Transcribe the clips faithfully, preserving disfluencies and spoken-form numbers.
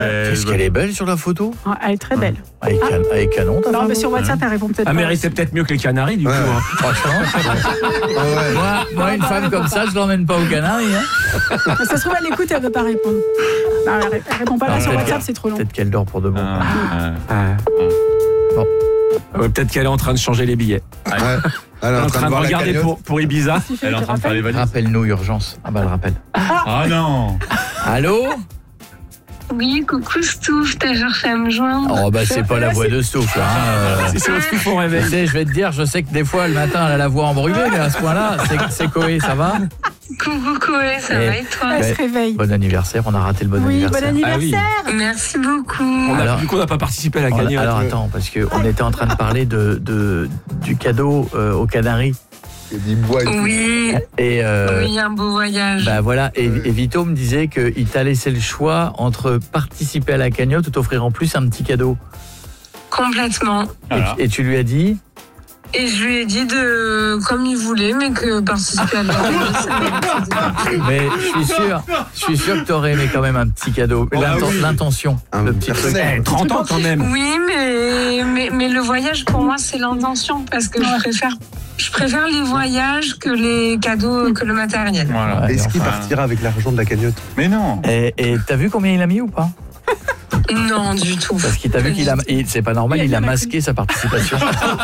Est-ce qu'elle est belle sur la photo? Ah, elle est très belle. Avec, Ah. can- avec canon, ta Non, femme? mais sur WhatsApp, elle répond peut-être Ah, pas. mais c'est peut-être mieux que les Canaries, du Ouais. coup. Hein. Franchement, moi, moi, une femme comme ça, je l'emmène pas aux Canaries. Hein. Mais ça se trouve, elle écoute et elle veut pas répondre. Non, elle, ré- elle répond pas là Non, sur peut-être WhatsApp, qu'elle- c'est trop long. Peut-être qu'elle dort pour de bon. Ah, ah. Bon. Ouais, peut-être qu'elle est en train de changer les billets. Ouais. Elle Elle est en train de voir la regarder cagnotte. pour, pour Ibiza. Elle est en train de faire les valises. Rappelle-nous, urgence. Ah bah, elle rappelle. Ah non. Allô? Oui, coucou Stouff, t'as cherché à me joindre. Oh bah, c'est pas la voix de Stouff, là. Hein. Si c'est aussi pour Tu réveil. sais, je vais te dire, je sais que des fois, le matin, elle a la voix embrumée, mais à ce point-là, c'est, c'est Koé, ça va? Coucou Koé, ça Eh. va et toi? Elle Ouais. se réveille. Bon anniversaire, on a raté le bon Oui, anniversaire. bon anniversaire. Ah oui. Merci beaucoup. On a, Alors- du coup, on n'a pas participé à la Alors, cagnotte. alors attends, parce qu'on était en train de parler de, de, du cadeau euh, aux Canaries. Il dit bois et tout. Oui, Et, euh, oui, un beau voyage. bah voilà, et, et Vito me disait qu'il t'a laissé le choix entre participer à la cagnotte ou t'offrir en plus un petit cadeau. Complètement. Et, Voilà. et tu lui as dit? Et je lui ai dit de, comme il voulait, mais que participer à la Mais je suis sûr, je suis sûr que t'aurais aimé quand même un petit cadeau. L'inten- oui. L'intention, Un le petit truc. personnel. trente ans quand même. Oui, mais, mais, mais le voyage, pour moi, c'est l'intention, parce que je préfère, je préfère les voyages que les cadeaux, que le matériel. Voilà. Ouais, Est-ce qu'il enfin. partira avec l'argent de la cagnotte? Mais non. Et et t'as vu combien il a mis ou pas? Non, du tout. Parce qu'il t'a vu qu'il a, il- c'est pas normal, Il a il a bien masqué sa participation.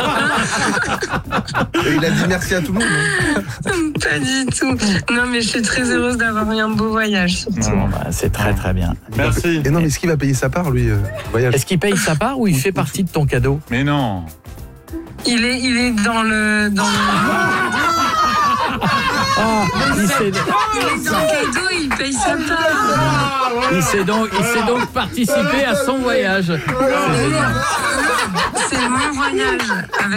Et il a dit merci à tout le monde. hein. Pas du tout. Non, mais je suis très heureuse d'avoir eu un beau voyage, surtout. Bon, bah, c'est très très bien. Merci. Et non, mais est-ce qu'il va payer sa part, lui, euh, voyage? Est-ce qu'il paye sa part ou il fait partie de ton cadeau? Mais non. Il est, il est dans le, dans le, Ah, il s'est, il est dans le cadeau, il paye sa part. il s'est donc, il s'est donc participé à son voyage. C'est génial. C'est mon voyage avec